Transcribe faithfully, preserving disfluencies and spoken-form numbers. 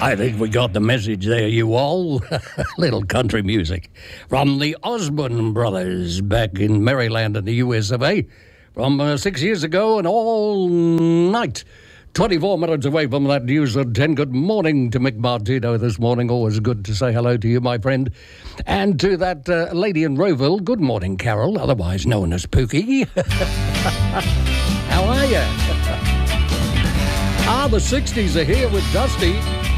I think we got the message there, you all. Little country music from the Osborne Brothers back in Maryland in the U S of A. From uh, six years ago and all night. twenty-four minutes away from that news at ten. Good morning to Mick Martino this morning. Always good to say hello to you, my friend. And to that uh, lady in Rowville. Good morning, Carol, otherwise known as Pookie. How are you? Ah, the sixties are here with Dusty.